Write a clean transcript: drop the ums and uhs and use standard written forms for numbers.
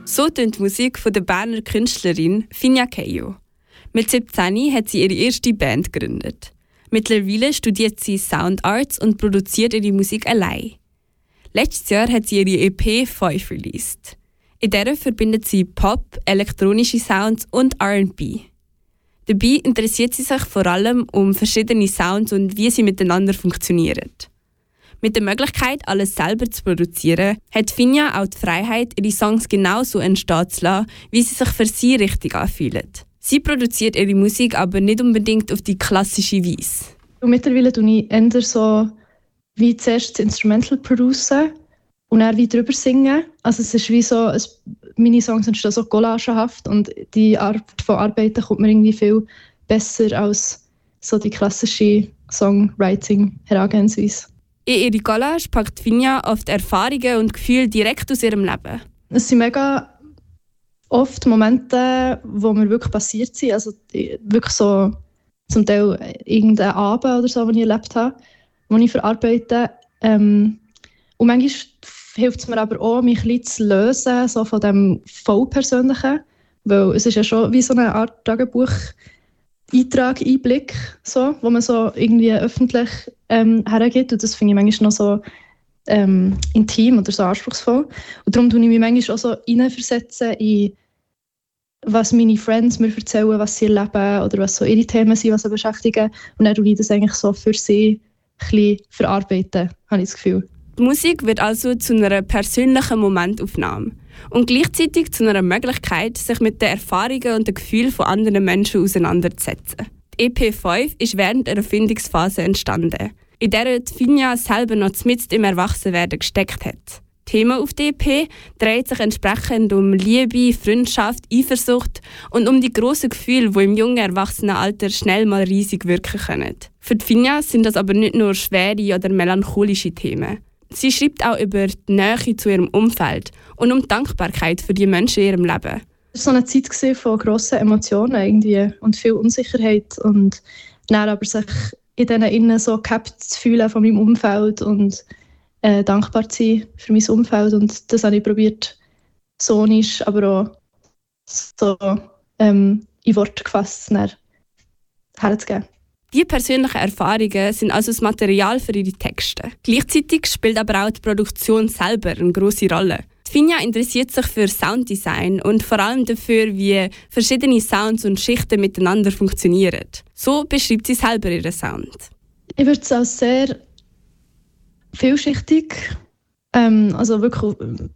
So tönt die Musik von der Berner Künstlerin Finja Keio. Mit 17 hat sie ihre erste Band gegründet. Mittlerweile studiert sie Sound Arts und produziert ihre Musik allein. Letztes Jahr hat sie ihre EP 5 released. In der verbindet sie Pop, elektronische Sounds und R&B. Dabei interessiert sie sich vor allem um verschiedene Sounds und wie sie miteinander funktionieren. Mit der Möglichkeit, alles selber zu produzieren, hat Finja auch die Freiheit, ihre Songs genauso entstehen zu lassen, wie sie sich für sie richtig anfühlen. Sie produziert ihre Musik aber nicht unbedingt auf die klassische Weise. Mittlerweile tue ich eher so wie zuerst das Instrumental producen und dann wie drüber singen. Also es ist wie so, meine Songs entstehen so collagehaft und die Art von Arbeiten kommt mir irgendwie viel besser als so die klassische Songwriting-Herangehensweise. In ihre Collage packt Finja oft Erfahrungen und Gefühle direkt aus ihrem Leben. Es sind mega oft Momente, wo mir wirklich passiert sind. Also wirklich so zum Teil irgendein Abend oder so, den ich erlebt habe, wo ich verarbeite. Und manchmal hilft es mir aber auch, mich ein bisschen zu lösen so von dem Vollpersönlichen. Weil es ist ja schon wie so eine Art Tagebuch-Eintrag, Einblick, so, wo man so irgendwie öffentlich hergibt. Und das finde ich manchmal noch so intim oder so anspruchsvoll. Und darum tue ich mich manchmal auch so hineinversetzen in was meine Friends mir erzählen, was sie erleben oder was so ihre Themen sind, was sie beschäftigen. Und dann tue ich das eigentlich so für sie ein bisschen verarbeiten, habe ich das Gefühl. Die Musik wird also zu einer persönlichen Momentaufnahme und gleichzeitig zu einer Möglichkeit, sich mit den Erfahrungen und den Gefühlen von anderen Menschen auseinanderzusetzen. Die EP 5 ist während der Erfindungsphase entstanden, in der Finja selber noch mitten im Erwachsenwerden gesteckt hat. Themen auf der EP dreht sich entsprechend um Liebe, Freundschaft, Eifersucht und um die grossen Gefühle, die im jungen Erwachsenenalter schnell mal riesig wirken können. Für die Finja sind das aber nicht nur schwere oder melancholische Themen. Sie schreibt auch über die Nähe zu ihrem Umfeld und um die Dankbarkeit für die Menschen in ihrem Leben. Es war so eine Zeit von grossen Emotionen irgendwie und viel Unsicherheit und dann aber sich in diesen innen so gehabt zu fühlen von meinem Umfeld und dankbar zu sein für mein Umfeld. Und das habe ich probiert, sonisch, aber auch so in Worte gefasst herzugeben. Diese persönlichen Erfahrungen sind also das Material für ihre Texte. Gleichzeitig spielt aber auch die Produktion selber eine grosse Rolle. Finja interessiert sich für Sounddesign und vor allem dafür, wie verschiedene Sounds und Schichten miteinander funktionieren. So beschreibt sie selber ihren Sound. Ich würde es als sehr vielschichtig, also wirklich